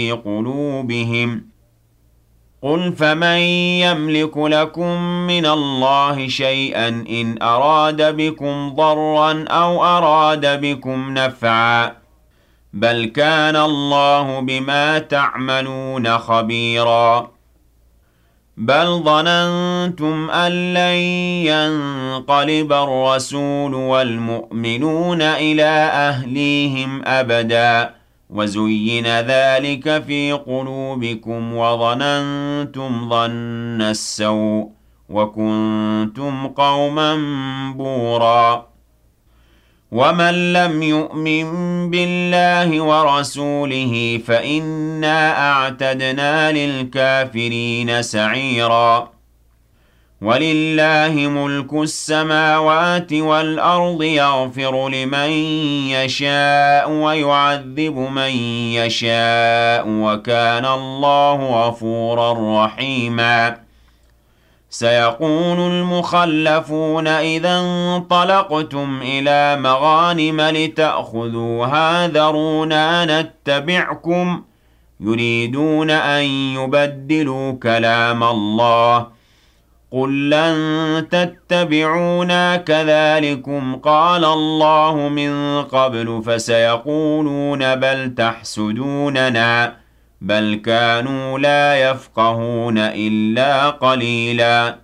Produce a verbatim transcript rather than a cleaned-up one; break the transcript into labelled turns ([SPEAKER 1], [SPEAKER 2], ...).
[SPEAKER 1] قلوبهم قل فمن يملك لكم من الله شيئا إن أراد بكم ضرا أو أراد بكم نفعا بل كان الله بما تعملون خبيرا بل ظننتم أن لن ينقلب الرسول والمؤمنون إلى أهليهم أبدا وزين ذلك في قلوبكم وظننتم ظن السوء وكنتم قوما بورا ومن لم يؤمن بالله ورسوله فإنا أعتدنا للكافرين سعيرا ولله ملك السماوات والأرض يغفر لمن يشاء ويعذب من يشاء وكان الله غفورا رحيما سيقول المخلفون إذا انطلقتم إلى مغانم لتأخذوها ذرونا نتبعكم يريدون أن يبدلوا كلام الله قل لن تتبعونا كذلكم قال الله من قبل فسيقولون بل تحسدوننا بل كانوا لا يفقهون إلا قليلا